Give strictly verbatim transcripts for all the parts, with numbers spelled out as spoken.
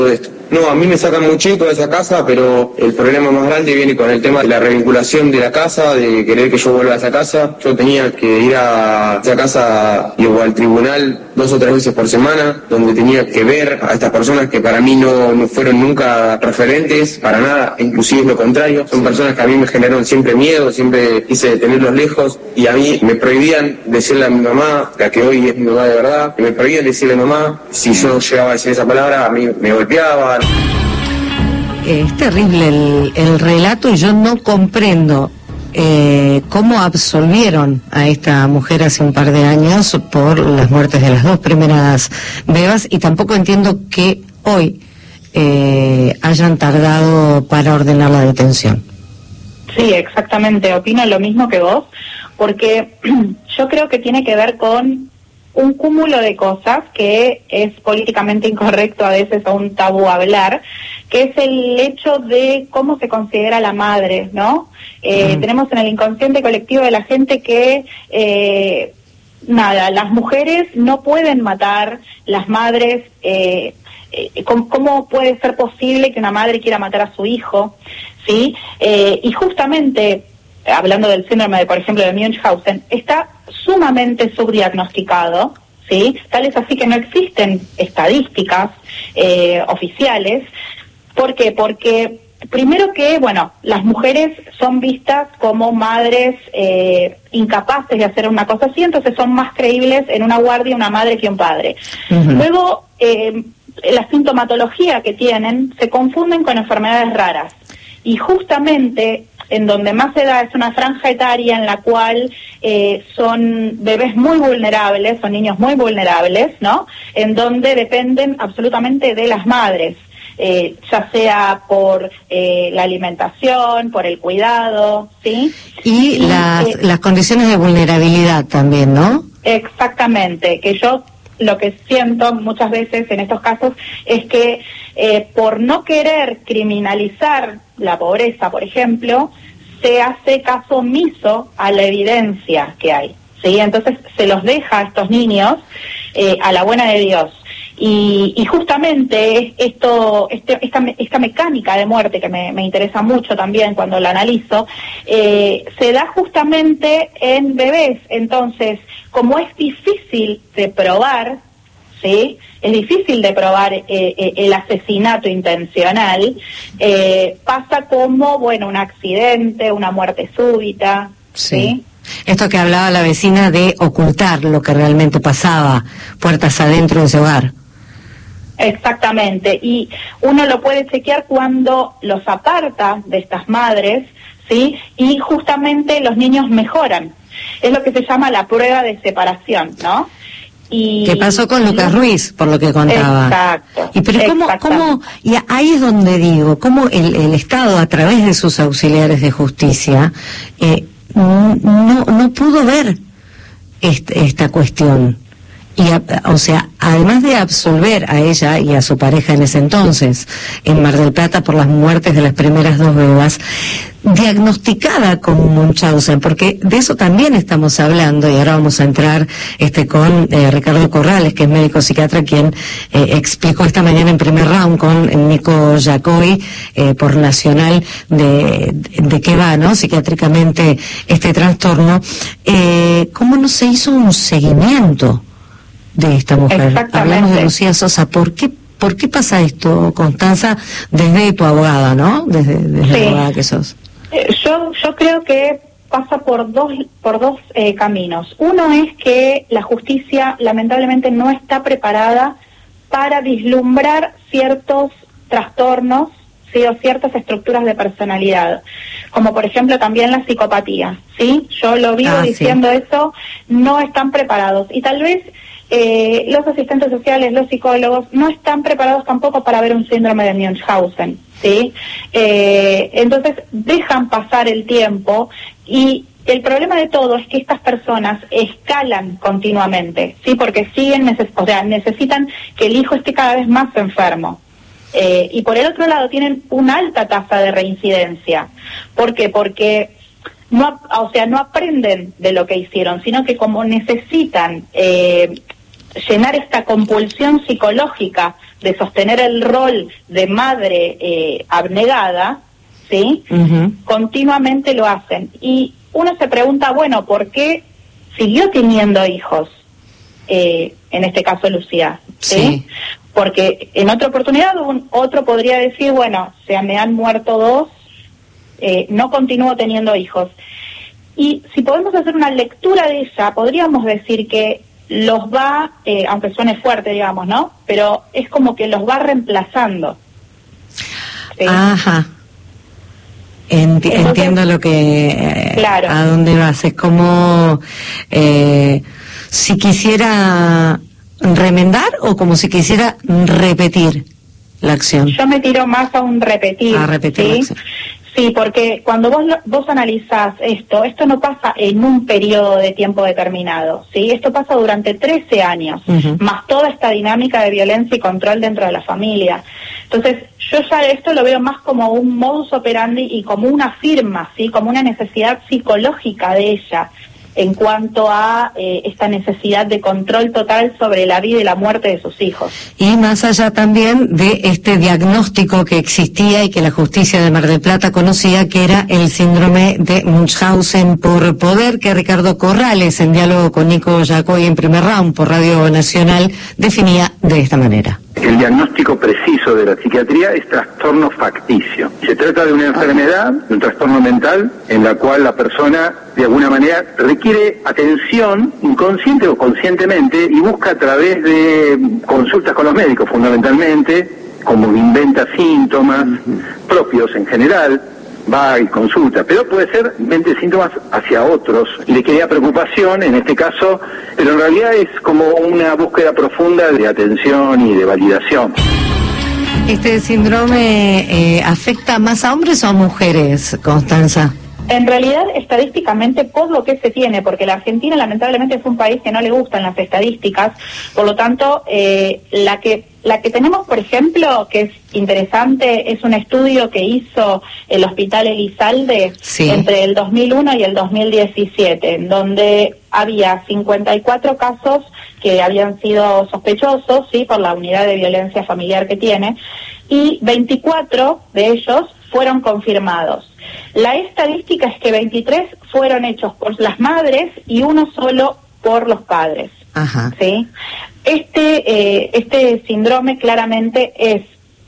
esto. No, a mí me sacan muy chico de esa casa, pero el problema más grande viene con el tema de la revinculación de la casa, de querer que yo vuelva a esa casa. Yo tenía que ir a esa casa y o al tribunal dos o tres veces por semana, donde tenía que ver a estas personas que para mí no, no fueron nunca referentes, para nada, inclusive lo contrario. Son personas que a mí me generaron siempre miedo, siempre quise tenerlos lejos, y a mí me prohibían decirle a mi mamá, la que hoy es mi mamá de verdad, me prohibían decirle a mi mamá, si yo llegaba a decir esa palabra, a mí me golpeaban. Es terrible el, el relato, y yo no comprendo eh, cómo absolvieron a esta mujer hace un par de años por las muertes de las dos primeras bebas, y tampoco entiendo que hoy eh, hayan tardado para ordenar la detención. Sí, exactamente, opino lo mismo que vos, porque yo creo que tiene que ver con un cúmulo de cosas que es políticamente incorrecto a veces, o un tabú hablar, que es el hecho de cómo se considera la madre, ¿no? Eh, mm. Tenemos en el inconsciente colectivo de la gente que, eh, nada, las mujeres no pueden matar, las madres, eh, eh, ¿cómo, ¿cómo puede ser posible que una madre quiera matar a su hijo? ¿Sí? Eh, y justamente, hablando del síndrome de, por ejemplo, de Munchausen, está sumamente subdiagnosticado, ¿sí? Tal es así que no existen estadísticas eh, oficiales. ¿Por qué? Porque primero que, bueno, las mujeres son vistas como madres eh, incapaces de hacer una cosa así, entonces son más creíbles en una guardia una madre que un padre. Uh-huh. Luego, eh, la sintomatología que tienen se confunden con enfermedades raras, y justamente en donde más se da es una franja etaria en la cual eh, son bebés muy vulnerables, son niños muy vulnerables, ¿no? En donde dependen absolutamente de las madres, eh, ya sea por eh, la alimentación, por el cuidado, ¿sí? Y, y las, eh, las condiciones de vulnerabilidad también, ¿no? Exactamente, que yo lo que siento muchas veces en estos casos es que eh, por no querer criminalizar la pobreza, por ejemplo, se hace caso omiso a la evidencia que hay, ¿sí? Entonces se los deja a estos niños eh, a la buena de Dios. Y, y justamente esto, este, esta, esta mecánica de muerte que me, me interesa mucho también cuando la analizo, eh, se da justamente en bebés. Entonces, como es difícil de probar, ¿sí? Es difícil de probar eh, eh, el asesinato intencional, eh, pasa como, bueno, un accidente, una muerte súbita, ¿sí? ¿sí? Esto que hablaba la vecina de ocultar lo que realmente pasaba, puertas adentro de ese hogar. Exactamente, y uno lo puede chequear cuando los aparta de estas madres, ¿sí? Y justamente los niños mejoran. Es lo que se llama la prueba de separación, ¿no? Y ¿qué pasó con Lucas Ruiz, por lo que contaba? Exacto. Y pero cómo, cómo, y ahí es donde digo, cómo el, el Estado, a través de sus auxiliares de justicia, eh, no, no pudo ver este, esta cuestión. Y, a, o sea, además de absolver a ella y a su pareja en ese entonces, en Mar del Plata, por las muertes de las primeras dos bebas, diagnosticada con Munchausen, porque de eso también estamos hablando, y ahora vamos a entrar este con eh, Ricardo Corrales, que es médico psiquiatra, quien eh, explicó esta mañana en primer round con Nico Jacobi, eh, por Nacional, de, de, de qué va, ¿no?, psiquiátricamente este trastorno. Eh, ¿Cómo no se hizo un seguimiento de esta mujer? Hablamos de Lucía Sosa. ¿Por qué, por qué pasa esto, Constanza, desde tu abogada, ¿no? Desde, desde sí. la abogada que sos. Yo, yo creo que pasa por dos, por dos eh, caminos. Uno es que la justicia lamentablemente no está preparada para vislumbrar ciertos trastornos, ¿sí?, o ciertas estructuras de personalidad, como por ejemplo también la psicopatía, ¿sí? Yo lo vivo ah, diciendo sí. Eso, no están preparados, y tal vez eh, los asistentes sociales, los psicólogos, no están preparados tampoco para ver un síndrome de Munchausen, ¿sí? Eh, entonces dejan pasar el tiempo, y el problema de todo es que estas personas escalan continuamente, ¿sí? Porque siguen, neces- o sea, necesitan que el hijo esté cada vez más enfermo. Eh, y por el otro lado tienen una alta tasa de reincidencia. ¿Por qué? Porque no, o sea, no aprenden de lo que hicieron, sino que como necesitan eh, llenar esta compulsión psicológica de sostener el rol de madre eh, abnegada, ¿sí? Uh-huh. Continuamente lo hacen. Y uno se pregunta, bueno, ¿por qué siguió teniendo hijos? Eh, en este caso Lucía, ¿sí? Sí. Porque en otra oportunidad un otro podría decir, bueno, se me han muerto dos, eh, no continúo teniendo hijos. Y si podemos hacer una lectura de ella, podríamos decir que los va, eh, aunque suene fuerte, digamos, ¿no? Pero es como que los va reemplazando. ¿Sí? Ajá. Enti- Entonces, entiendo lo que... Eh, claro. A dónde vas. Es como... Eh, si quisiera remendar o como si quisiera repetir la acción. Yo me tiro más a un repetir. A repetir, ¿sí? La acción. Sí, porque cuando vos vos analizás esto, esto no pasa en un periodo de tiempo determinado, ¿sí? Esto pasa durante trece años, uh-huh. más toda esta dinámica de violencia y control dentro de la familia. Entonces, yo ya esto lo veo más como un modus operandi y como una firma, ¿sí? Como una necesidad psicológica de ella en cuanto a eh, esta necesidad de control total sobre la vida y la muerte de sus hijos. Y más allá también de este diagnóstico que existía y que la justicia de Mar del Plata conocía, que era el síndrome de Munchausen por poder, que Ricardo Corrales, en diálogo con Nico Yacoy en Primer Round por Radio Nacional, definía de esta manera. El diagnóstico preciso de la psiquiatría es trastorno facticio. Se trata de una enfermedad, un trastorno mental, en la cual la persona, de alguna manera, requiere atención, inconsciente o conscientemente, y busca a través de consultas con los médicos, fundamentalmente, como inventa síntomas propios en general, va y consulta, pero puede ser invente síntomas hacia otros y le crea preocupación en este caso, pero en realidad es como una búsqueda profunda de atención y de validación. ¿Este síndrome eh, afecta más a hombres o a mujeres, Constanza? En realidad, estadísticamente, por lo que se tiene, porque la Argentina lamentablemente es un país que no le gustan las estadísticas, por lo tanto, eh, la que la que tenemos, por ejemplo, que es interesante, es un estudio que hizo el Hospital Elizalde sí. entre el dos mil uno y el dos mil diecisiete, en donde había cincuenta y cuatro casos que habían sido sospechosos, sí, por la unidad de violencia familiar que tiene, y veinticuatro de ellos fueron confirmados. La estadística es que veintitrés fueron hechos por las madres y uno solo por los padres. Ajá. ¿Sí? Este eh, este síndrome claramente es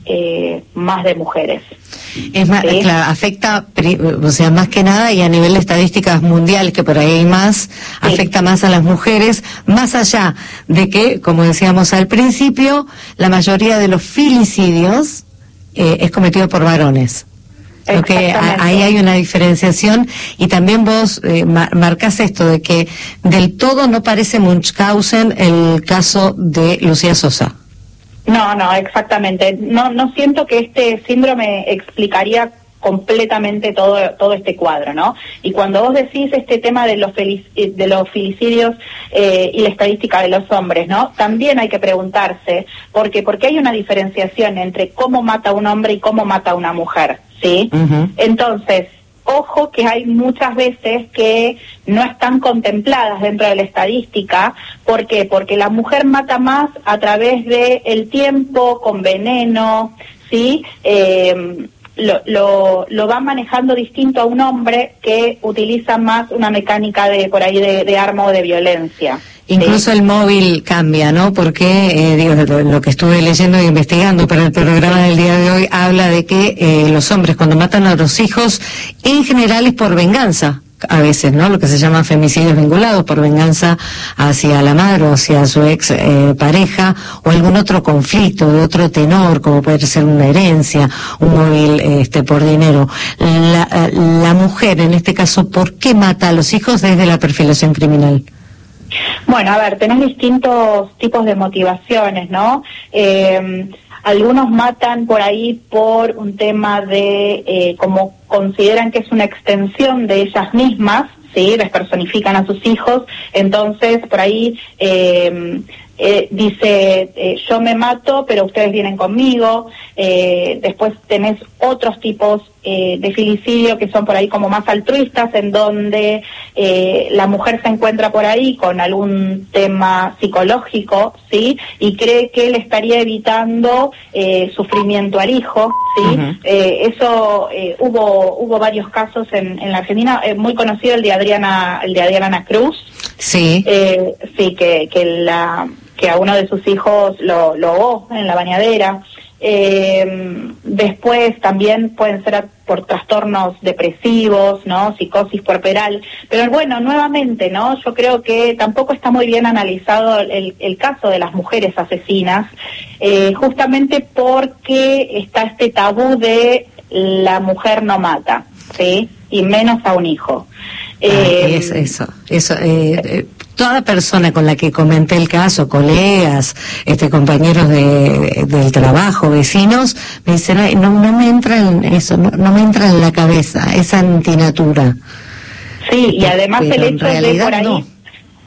eh, más de mujeres. Es más, ¿sí? Claro, afecta, o sea, más que nada, y a nivel de estadísticas mundiales, que por ahí hay más, sí. afecta más a las mujeres, más allá de que, como decíamos al principio, la mayoría de los filicidios eh, es cometido por varones. Porque ahí hay una diferenciación, y también vos eh, mar marcás esto de que del todo no parece Munchausen el caso de Lucía Sosa. No, no, exactamente. No, no siento que este síndrome explicaría completamente todo todo este cuadro, ¿no? Y cuando vos decís este tema de los felic de los filicidios eh, y la estadística de los hombres, ¿no? También hay que preguntarse, porque porque hay una diferenciación entre cómo mata un hombre y cómo mata una mujer, ¿sí? Uh-huh. Entonces, ojo que hay muchas veces que no están contempladas dentro de la estadística. ¿Por qué? Porque la mujer mata más a través de el tiempo, con veneno, ¿sí? Eh, Lo, lo, lo va manejando distinto a un hombre que utiliza más una mecánica de por ahí de, de arma o de violencia. Incluso ¿sí? el móvil cambia, ¿no? Porque, eh, digo, lo, lo que estuve leyendo e investigando para el programa del día de hoy habla de que eh, los hombres cuando matan a los hijos, en general es por venganza. A veces, ¿no? Lo que se llama femicidios vinculados, por venganza hacia la madre o hacia su ex eh, pareja, o algún otro conflicto de otro tenor, como puede ser una herencia, un móvil este, por dinero. La, la mujer, en este caso, ¿por qué mata a los hijos desde la perfilación criminal? Bueno, a ver, tenés distintos tipos de motivaciones, ¿no? Eh, Algunos matan por ahí por un tema de, eh, como consideran que es una extensión de ellas mismas, ¿sí? Despersonifican a sus hijos, entonces por ahí eh, eh, dice, eh, yo me mato, pero ustedes vienen conmigo. Eh, después tenés otros tipos eh, de filicidio que son por ahí como más altruistas, en donde eh, la mujer se encuentra por ahí con algún tema psicológico, ¿sí? Y cree que le estaría evitando eh, sufrimiento al hijo, ¿sí? Uh-huh. Eh, eso, eh, hubo hubo varios casos en, en la Argentina, eh, muy conocido el de Adriana, el de Adriana Cruz. Sí. Eh, sí, que, que la que a uno de sus hijos lo, lo ahogó en la bañadera. Eh, después también pueden ser por trastornos depresivos, ¿no? Psicosis puerperal. Pero bueno, nuevamente, ¿no? Yo creo que tampoco está muy bien analizado el, el caso de las mujeres asesinas, eh, justamente porque está este tabú de la mujer no mata, ¿sí? Y menos a un hijo. Eh, Ay, es eso, eso eh, eh, toda persona con la que comenté el caso, colegas, este, compañeros de, del trabajo, vecinos, me dicen, ay, no, no me entra en eso, no, no me entra en la cabeza, es antinatura. Sí, y además el hecho de por ahí no.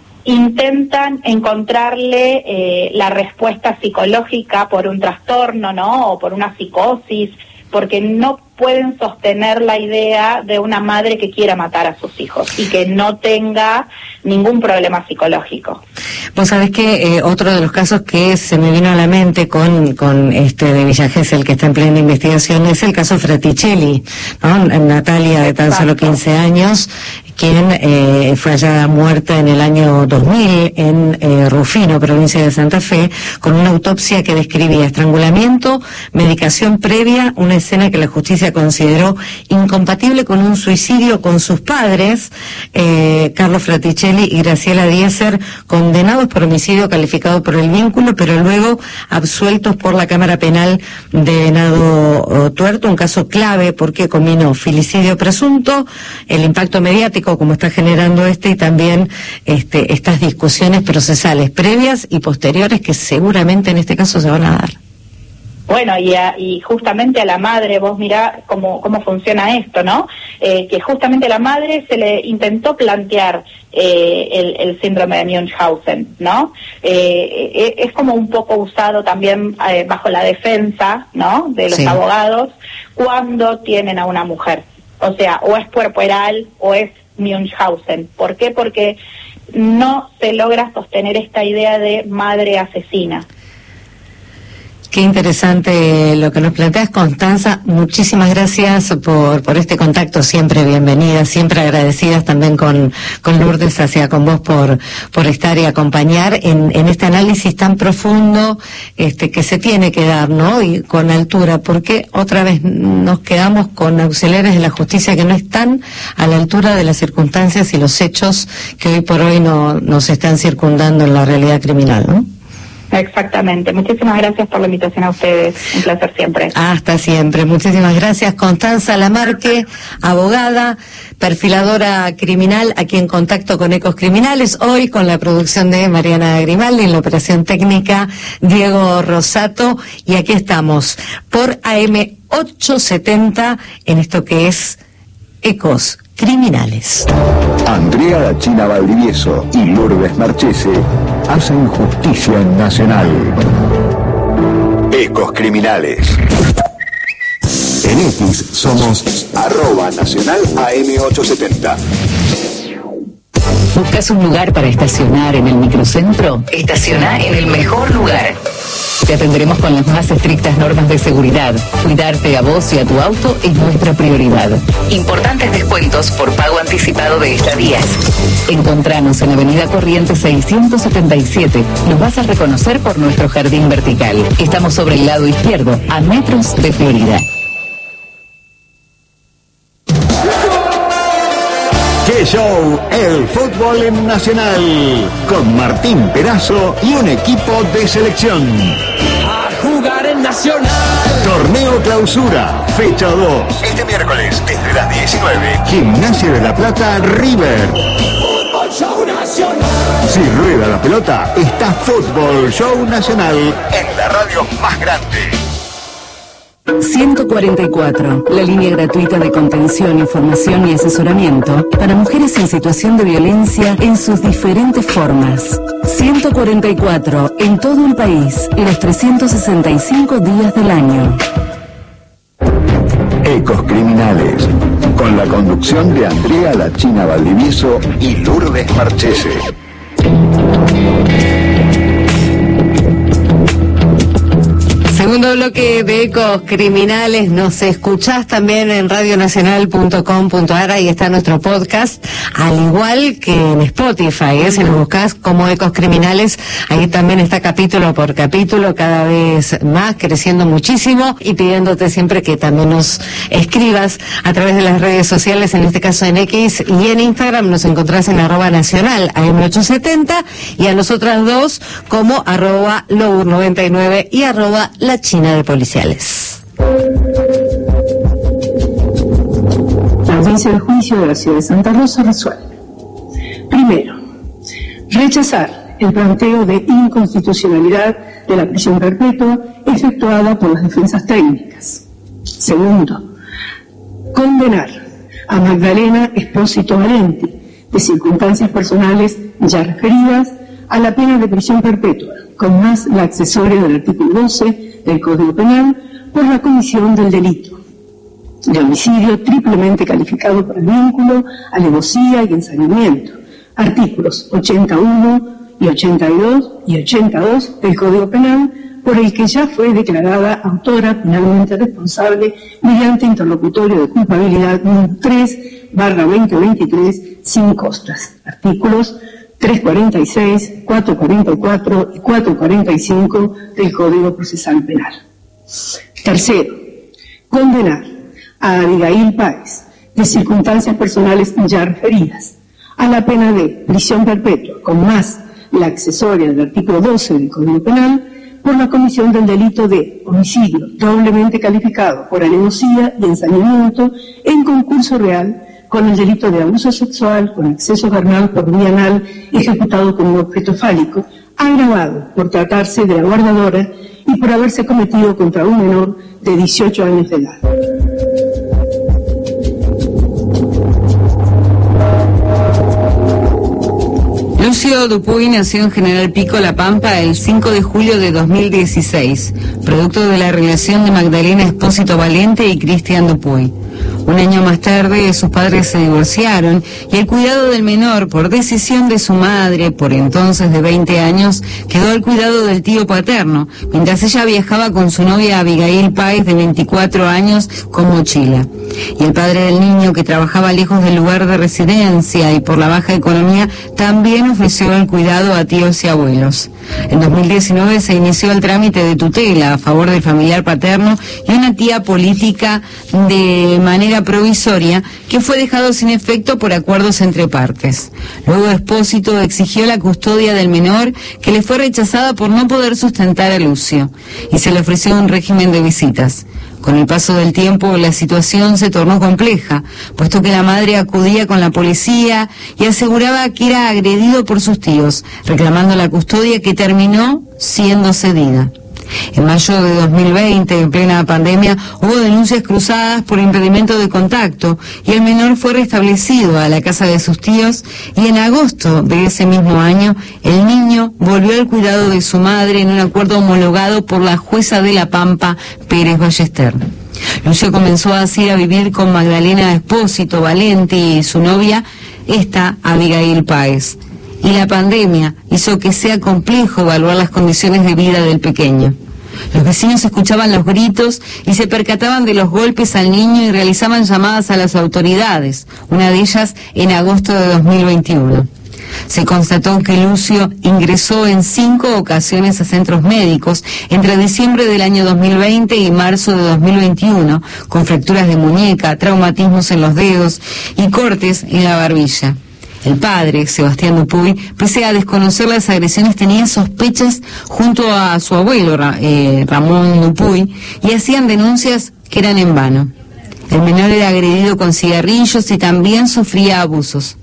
intentan encontrarle eh, la respuesta psicológica por un trastorno, ¿no? O por una psicosis, porque no pueden sostener la idea de una madre que quiera matar a sus hijos y que no tenga ningún problema psicológico. Vos sabés que eh, otro de los casos que se me vino a la mente con, con este de Villa Gesell, que está en plena investigación, es el caso Fraticelli, ¿no? Natalia, de tan solo quince años, quien eh, fue hallada muerta en el año dos mil en eh, Rufino, provincia de Santa Fe, con una autopsia que describía estrangulamiento, medicación previa, una escena que la justicia consideró incompatible con un suicidio con sus padres, eh, Carlos Fraticelli y Graciela Dieser, condenados por homicidio calificado por el vínculo, pero luego absueltos por la Cámara Penal de Venado Tuerto, un caso clave porque combinó filicidio presunto, el impacto mediático como está generando este, y también este, estas discusiones procesales previas y posteriores que seguramente en este caso se van a dar. Bueno, y, a, y justamente a la madre, vos mirá cómo, cómo funciona esto, ¿no? Eh, que justamente a la madre se le intentó plantear eh, el, el síndrome de Munchausen, ¿no? Eh, eh, es como un poco usado también eh, bajo la defensa, ¿no? De los sí. abogados, cuando tienen a una mujer. O sea, o es puerperal o es Munchausen. ¿Por qué? Porque no se logra sostener esta idea de madre asesina. Qué interesante lo que nos planteas, Constanza. Muchísimas gracias por por este contacto, siempre bienvenida, siempre agradecidas también con con Lourdes, hacia con vos por por estar y acompañar en en este análisis tan profundo este que se tiene que dar, ¿no? Y con altura, porque otra vez nos quedamos con auxiliares de la justicia que no están a la altura de las circunstancias y los hechos que hoy por hoy no nos están circundando en la realidad criminal, ¿no? Exactamente. Muchísimas gracias por la invitación a ustedes. Un placer siempre. Hasta siempre. Muchísimas gracias, Constanza Lamarque, abogada, perfiladora criminal, aquí en Contacto con Ecos Criminales. Hoy con la producción de Mariana Grimaldi, en la operación técnica Diego Rosato. Y aquí estamos por A M ochocientos setenta en esto que es Ecos Criminales. Andrea La China Valdivieso y Lourdes Marchese hacen justicia en Nacional. Ecos Criminales. En X somos arroba nacional A M ochocientos setenta. ¿Buscas un lugar para estacionar en el microcentro? Estaciona en el mejor lugar. Te atenderemos con las más estrictas normas de seguridad. Cuidarte a vos y a tu auto es nuestra prioridad. Importantes descuentos por pago anticipado de estadías. Encontranos en Avenida Corrientes seiscientos setenta y siete. Nos vas a reconocer por nuestro jardín vertical. Estamos sobre el lado izquierdo, a metros de Florida. ¡Qué show! El fútbol en Nacional, con Martín Perazo y un equipo de selección. A jugar en Nacional. Torneo Clausura, fecha dos. Este miércoles, desde las diecinueve. Gimnasia de la Plata, River. Fútbol Show Nacional. Si rueda la pelota, está Fútbol Show Nacional en la radio más grande. ciento cuarenta y cuatro, la línea gratuita de contención, información y asesoramiento para mujeres en situación de violencia en sus diferentes formas. ciento cuarenta y cuatro, en todo el país, los trescientos sesenta y cinco días del año. Ecos Criminales, con la conducción de Andrea La China Valdivieso y Lourdes Marchese. Segundo bloque de Ecos Criminales, nos escuchás también en radio nacional punto com punto a r, ahí está nuestro podcast, al igual que en Spotify, ¿eh? Si nos buscás como Ecos Criminales, ahí también está capítulo por capítulo, cada vez más, creciendo muchísimo, y pidiéndote siempre que también nos escribas a través de las redes sociales, en este caso en X y en Instagram, nos encontrás en arroba nacional A M ochocientos setenta, y a nosotras dos como arroba lour noventa y nueve y arroba la China de Policiales. La audiencia de juicio de la ciudad de Santa Rosa resuelve. Primero, rechazar el planteo de inconstitucionalidad de la prisión perpetua efectuada por las defensas técnicas. Segundo, condenar a Magdalena Espósito Valenti, de circunstancias personales ya referidas, a la pena de prisión perpetua, con más la accesoria del artículo doce del Código Penal, por la comisión del delito de homicidio triplemente calificado por el vínculo, alevosía y ensañamiento, artículos ochenta y uno y ochenta y dos y ochenta y dos del Código Penal, por el que ya fue declarada autora penalmente responsable mediante interlocutorio de culpabilidad número tres barra veinte veintitrés sin costas, artículos trescientos cuarenta y seis, cuatrocientos cuarenta y cuatro y cuatrocientos cuarenta y cinco del Código Procesal Penal. Tercero, condenar a Abigail Páez, de circunstancias personales ya referidas, a la pena de prisión perpetua, con más la accesoria del artículo doce del Código Penal, por la comisión del delito de homicidio doblemente calificado por alevosía y ensañamiento en concurso real con el delito de abuso sexual con acceso carnal por vía anal ejecutado con un objeto fálico, agravado por tratarse de la guardadora y por haberse cometido contra un menor de dieciocho años de edad. Lucio Dupuy nació en General Pico, La Pampa, el cinco de julio de dos mil dieciséis, producto de la relación de Magdalena Espósito Valenti y Cristian Dupuy. Un año más tarde, sus padres se divorciaron y el cuidado del menor, por decisión de su madre, por entonces de veinte años, quedó al cuidado del tío paterno, mientras ella viajaba con su novia Abigail Páez, de veinticuatro años, con mochila. Y el padre del niño, que trabajaba lejos del lugar de residencia y por la baja economía, también ofreció el cuidado a tíos y abuelos. En dos mil diecinueve se inició el trámite de tutela a favor del familiar paterno y una tía política de manera provisoria, que fue dejado sin efecto por acuerdos entre partes. Luego Espósito exigió la custodia del menor, que le fue rechazada por no poder sustentar a Lucio, y se le ofreció un régimen de visitas. Con el paso del tiempo, la situación se tornó compleja, puesto que la madre acudía con la policía y aseguraba que era agredido por sus tíos, reclamando la custodia, que terminó siendo cedida. En mayo de dos mil veinte, en plena pandemia, hubo denuncias cruzadas por impedimento de contacto y el menor fue restablecido a la casa de sus tíos, y en agosto de ese mismo año el niño volvió al cuidado de su madre en un acuerdo homologado por la jueza de La Pampa, Pérez Ballester. Lucio comenzó así a vivir con Magdalena Espósito Valenti y su novia, esta Abigail Páez. Y la pandemia hizo que sea complejo evaluar las condiciones de vida del pequeño. Los vecinos escuchaban los gritos y se percataban de los golpes al niño y realizaban llamadas a las autoridades, una de ellas en agosto de dos mil veintiuno. Se constató que Lucio ingresó en cinco ocasiones a centros médicos entre diciembre del año dos mil veinte y marzo de dos mil veintiuno, con fracturas de muñeca, traumatismos en los dedos y cortes en la barbilla. El padre, Sebastián Dupuy, pese a desconocer las agresiones, tenía sospechas junto a su abuelo, eh, Ramón Dupuy, y hacían denuncias que eran en vano. El menor era agredido con cigarrillos y también sufría abusos.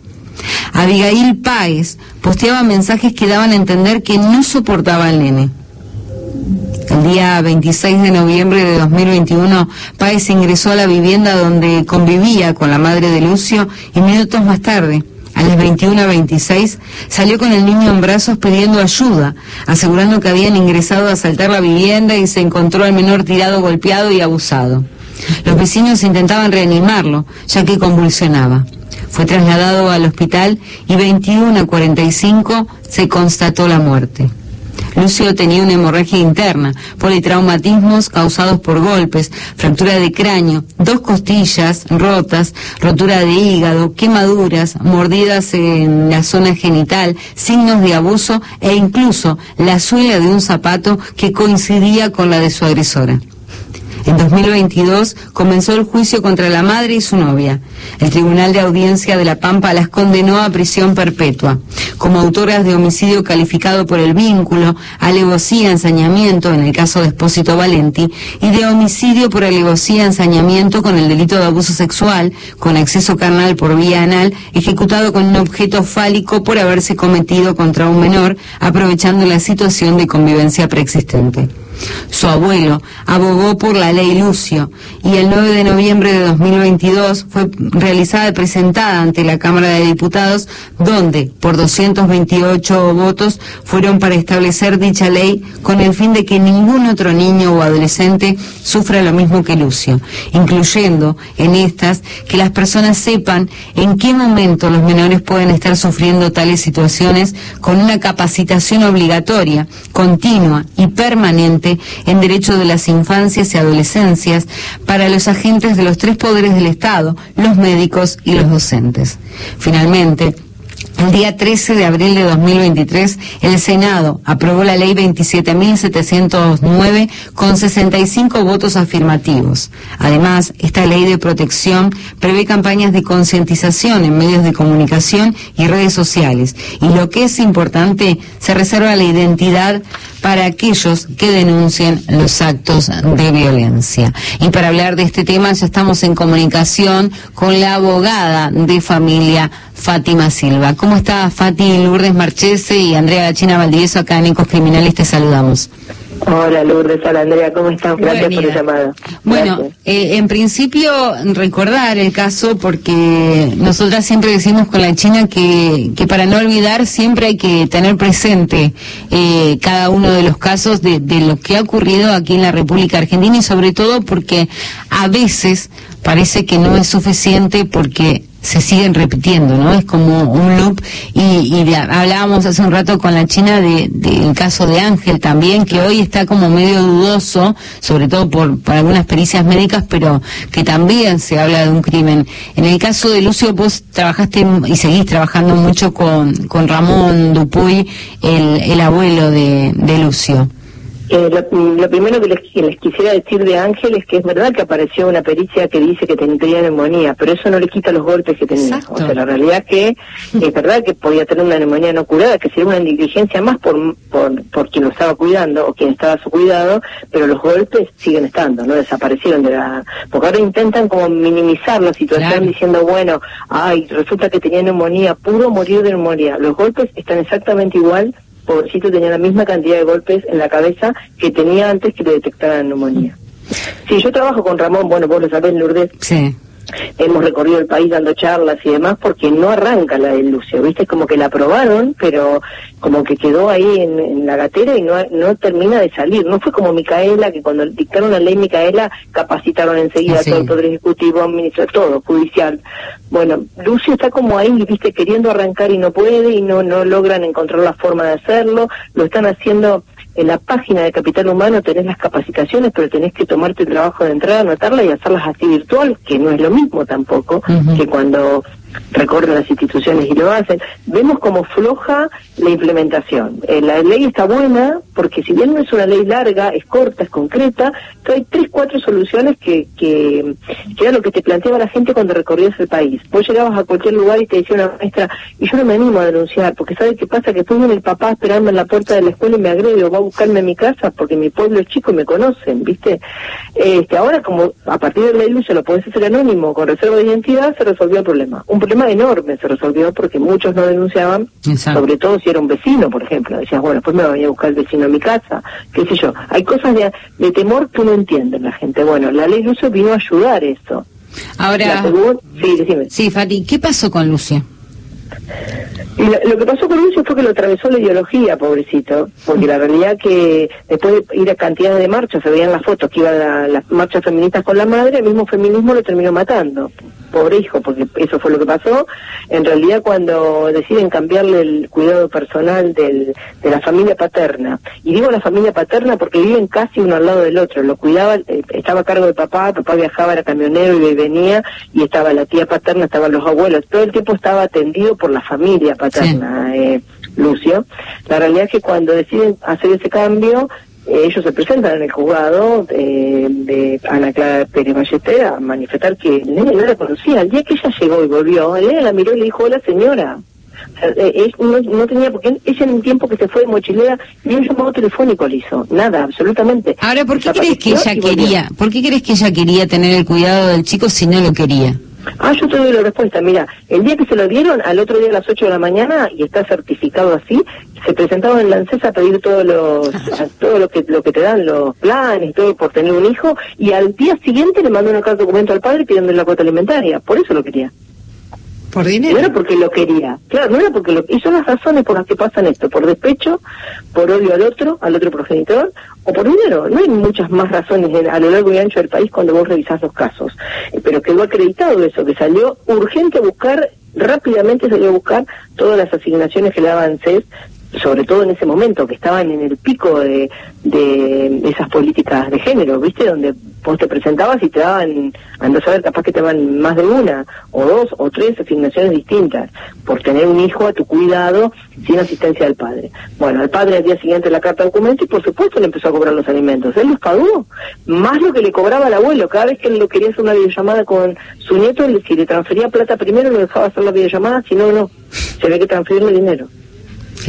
Abigail Páez posteaba mensajes que daban a entender que no soportaba al nene. El día veintiséis de noviembre de dos mil veintiuno, Páez ingresó a la vivienda donde convivía con la madre de Lucio y minutos más tarde, a las veintiuna veintiséis, salió con el niño en brazos pidiendo ayuda, asegurando que habían ingresado a asaltar la vivienda y se encontró al menor tirado, golpeado y abusado. Los vecinos intentaban reanimarlo, ya que convulsionaba. Fue trasladado al hospital y veintiuna cuarenta y cinco se constató la muerte. Lucio tenía una hemorragia interna, politraumatismos causados por golpes, fractura de cráneo, dos costillas rotas, rotura de hígado, quemaduras, mordidas en la zona genital, signos de abuso e incluso la suela de un zapato que coincidía con la de su agresora. En dos mil veintidós comenzó el juicio contra la madre y su novia. El Tribunal de Audiencia de La Pampa las condenó a prisión perpetua, como autoras de homicidio calificado por el vínculo, alevosía, ensañamiento, en el caso de Espósito Valenti, y de homicidio por alevosía, ensañamiento con el delito de abuso sexual, con acceso carnal por vía anal, ejecutado con un objeto fálico por haberse cometido contra un menor, aprovechando la situación de convivencia preexistente. Su abuelo abogó por la ley Lucio y el nueve de noviembre de dos mil veintidós fue realizada y presentada ante la Cámara de Diputados, donde por doscientos veintiocho votos fueron para establecer dicha ley con el fin de que ningún otro niño o adolescente sufra lo mismo que Lucio, incluyendo en estas que las personas sepan en qué momento los menores pueden estar sufriendo tales situaciones, con una capacitación obligatoria, continua y permanente en derecho de las infancias y adolescencias para los agentes de los tres poderes del Estado, los médicos y los docentes. Finalmente, el día trece de abril de dos mil veintitrés, el Senado aprobó la ley veintisiete mil setecientos nueve con sesenta y cinco votos afirmativos. Además, esta ley de protección prevé campañas de concientización en medios de comunicación y redes sociales. Y lo que es importante, se reserva la identidad para aquellos que denuncien los actos de violencia. Y para hablar de este tema ya estamos en comunicación con la abogada de familia, Fátima Silva. ¿Cómo está, Fati? Lourdes Marchese y Andrea Gachina Valdivieso, acá en Ecos Criminales, te saludamos. Hola Lourdes, hola Andrea, ¿cómo estás? Gracias por la llamada. Bueno, eh, en principio recordar el caso, porque nosotras siempre decimos con la China que, que para no olvidar siempre hay que tener presente eh, cada uno de los casos de, de lo que ha ocurrido aquí en la República Argentina, y sobre todo porque a veces parece que no es suficiente porque se siguen repitiendo, ¿no? Es como un loop, y, y de, hablábamos hace un rato con la China de, del caso de Ángel también, que hoy está como medio dudoso, sobre todo por, por algunas pericias médicas, pero que también se habla de un crimen. En el caso de Lucio, vos trabajaste y seguís trabajando mucho con, con Ramón Dupuy, el, el abuelo de, de Lucio. Eh, lo, lo primero que les, que les quisiera decir de Ángel es que es verdad que apareció una pericia que dice que tenía neumonía, pero eso no le quita los golpes que tenía. Exacto. O sea, la realidad es que es verdad que podía tener una neumonía no curada, que sería una negligencia más por, por, por quien lo estaba cuidando o quien estaba a su cuidado, pero los golpes siguen estando, no desaparecieron de la... Porque ahora intentan como minimizar la situación, claro, diciendo, bueno, ay, resulta que tenía neumonía, pudo morir de neumonía. Los golpes están exactamente igual. Pobrecito, tenía la misma cantidad de golpes en la cabeza que tenía antes que le detectaran neumonía. Sí, yo trabajo con Ramón, bueno, vos lo sabés, Lourdes. Sí. Hemos recorrido el país dando charlas y demás, porque no arranca la de Lucio, ¿viste? Como que la aprobaron, pero como que quedó ahí en, en la gatera y no, no termina de salir. No fue como Micaela, que cuando dictaron la ley Micaela capacitaron enseguida sí. todo el Poder Ejecutivo, ministro, todo, judicial. Bueno, Lucio está como ahí, ¿viste? Queriendo arrancar y no puede, y no, no logran encontrar la forma de hacerlo. Lo están haciendo... En la página de Capital Humano tenés las capacitaciones, pero tenés que tomarte el trabajo de entrar, anotarlas y hacerlas así virtual, que no es lo mismo tampoco uh-huh. que cuando recorren las instituciones y lo hacen. Vemos como floja la implementación. Eh, la ley está buena, porque si bien no es una ley larga, es corta, es concreta, pero hay tres, cuatro soluciones que, que, que era lo que te planteaba la gente cuando recorrías el país. Vos llegabas a cualquier lugar y te decía una maestra, y yo no me animo a denunciar, porque ¿sabes qué pasa? Que después viene el papá esperando en la puerta de la escuela y me agrede, o va a buscarme a mi casa, porque mi pueblo es chico y me conocen, ¿viste? Este, ahora, como a partir de la ley se lo podés hacer anónimo, con reserva de identidad, se resolvió el problema. Un problema enorme se resolvió porque muchos no denunciaban, Exacto. sobre todo si era un vecino, por ejemplo. Decías, bueno, después me va a venir a buscar el vecino a mi casa, qué sé yo. Hay cosas de, de temor que no entienden la gente. Bueno, la ley Lucio vino a ayudar esto. Ahora, según, sí, decime. Sí, Fati, ¿qué pasó con Lucio? Y lo, lo que pasó con Lucio fue que lo atravesó la ideología, pobrecito, porque la realidad que después de ir a cantidad de marchas, se veían las fotos que iban a las marchas feministas con la madre, el mismo feminismo lo terminó matando. Pobre hijo, porque eso fue lo que pasó. En realidad, cuando deciden cambiarle el cuidado personal del, de la familia paterna, y digo la familia paterna porque viven casi uno al lado del otro, lo cuidaba, eh, estaba a cargo de papá, papá viajaba, era camionero y venía, y estaba la tía paterna, estaban los abuelos, todo el tiempo estaba atendido por la familia paterna, sí. eh, Lucio. La realidad es que cuando deciden hacer ese cambio, ellos se presentan en el juzgado eh, de Ana Clara Pérez Ballester a manifestar que el nene no la conocía. El día que ella llegó y volvió, el nene la miró y le dijo, hola señora. O sea, eh, no, no tenía por qué, ella en un tiempo que se fue de mochilera, ni un llamado telefónico le hizo, nada, absolutamente. Ahora, ¿por qué crees que ella quería, por qué crees que ella quería tener el cuidado del chico si no lo quería? Ah, yo te doy la respuesta. Mira, el día que se lo dieron, al otro día a las ocho de la mañana, y está certificado así, se presentaban en la ANSES a pedir todos los, todo lo que lo que te dan, los planes, todo por tener un hijo, y al día siguiente le mandó una carta de documento al padre pidiéndole la cuota alimentaria. Por eso lo quería. ¿Por dinero? No era porque lo quería, claro, no era porque lo... Y son las razones por las que pasan esto, por despecho, por odio al otro, al otro progenitor, o por dinero. No hay muchas más razones en, a lo largo y ancho del país cuando vos revisás los casos. Eh, pero quedó acreditado eso, que salió urgente a buscar, rápidamente salió a buscar todas las asignaciones que le daban C E S, sobre todo en ese momento, que estaban en el pico de, de esas políticas de género, ¿viste? Donde vos te presentabas y te daban, andás a saber, capaz que te daban más de una, o dos, o tres asignaciones distintas, por tener un hijo a tu cuidado sin asistencia del padre. Bueno, al padre al día siguiente la carta de documento y por supuesto le empezó a cobrar los alimentos. Él los pagó, más lo que le cobraba al abuelo. Cada vez que él lo quería hacer una videollamada con su nieto, si le transfería plata primero, lo dejaba hacer la videollamada, si no, no. Se ve que transferirle dinero.